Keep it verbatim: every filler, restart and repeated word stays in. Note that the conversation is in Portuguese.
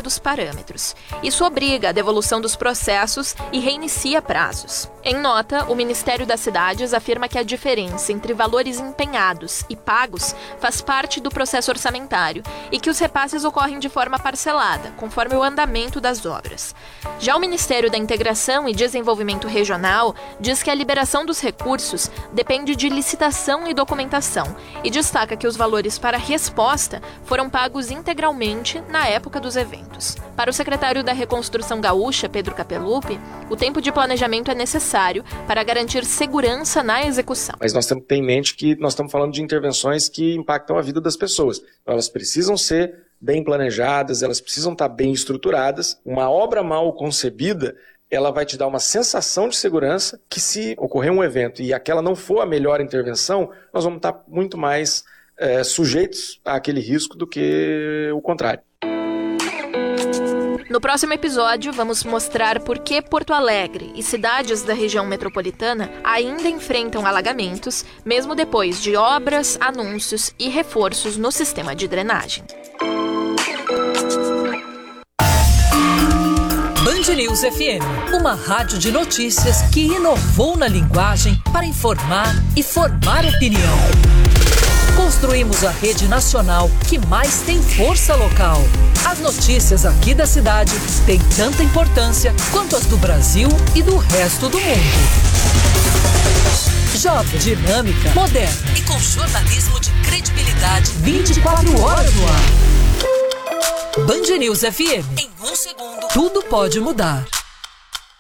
determinados parâmetros. Isso obriga a devolução dos processos e reinicia prazos. Em nota, o Ministério das Cidades afirma que a diferença entre valores empenhados e pagos faz parte do processo orçamentário e que os repasses ocorrem de forma parcelada, conforme o andamento das obras. Já o Ministério da Integração e Desenvolvimento Regional diz que a liberação dos recursos depende de licitação e documentação e destaca que os valores para resposta foram pagos integralmente na época dos eventos. Para o secretário da Reconstrução Gaúcha, Pedro Capellupi, o tempo de planejamento é necessário para garantir segurança na execução. Mas nós temos que ter em mente que nós estamos falando de intervenções que impactam a vida das pessoas. Elas precisam ser bem planejadas, elas precisam estar bem estruturadas. Uma obra mal concebida, ela vai te dar uma sensação de segurança que, se ocorrer um evento e aquela não for a melhor intervenção, nós vamos estar muito mais é, sujeitos àquele risco do que o contrário. No próximo episódio, vamos mostrar por que Porto Alegre e cidades da região metropolitana ainda enfrentam alagamentos, mesmo depois de obras, anúncios e reforços no sistema de drenagem. Band News F M, uma rádio de notícias que inovou na linguagem para informar e formar opinião. Construímos a rede nacional que mais tem força local. As notícias aqui da cidade têm tanta importância quanto as do Brasil e do resto do mundo. Jovem, dinâmica, moderna e com jornalismo de credibilidade vinte e quatro horas no ar. Band News F M. Em um segundo, tudo pode mudar.